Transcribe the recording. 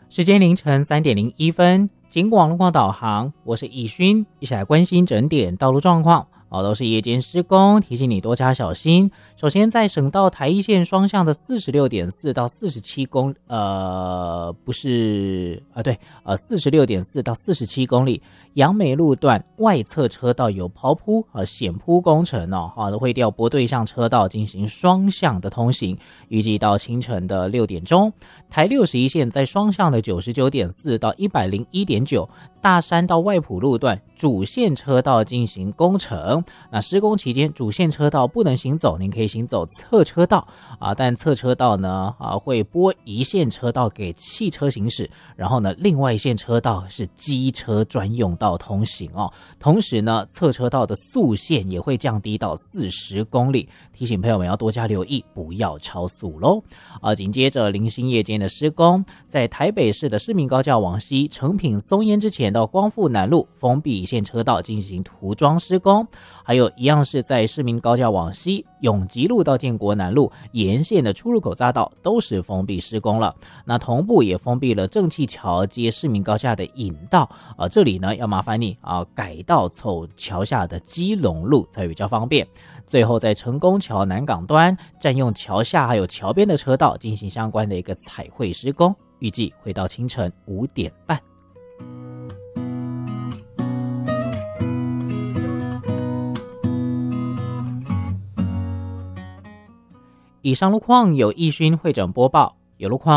时间凌晨3:01，警广路况导航，我是易勋，一起来关心整点道路状况。都是夜间施工，提醒你多加小心。首先，在省道台一线双向的46.4到47公46.4到47公里，杨梅路段外侧车道有刨铺险铺工程会调拨对向车道进行双向的通行，预计到清晨的6点钟。台61线在双向的99.4到101.9，大山到外埔路段主线车道进行工程。那施工期间主线车道不能行走，您可以行走侧车道但侧车道呢会拨一线车道给汽车行驶，然后呢另外一线车道是机车专用道通行同时呢侧车道的速限也会降低到40公里，提醒朋友们要多加留意，不要超速咯。紧接着零星夜间的施工，在台北市的市民高架往西成品松烟之前到光复南路封闭一线车道进行涂装施工，还有一样是在市民高架往西永吉路到建国南路沿线的出入口匝道都是封闭施工了。那同步也封闭了正气桥接市民高架的引道这里呢要麻烦你改道走桥下的基隆路才比较方便。最后在成功桥南港端占用桥下还有桥边的车道进行相关的一个彩绘施工，预计会到清晨5点半。以上路况由易勋会诊播报，有路况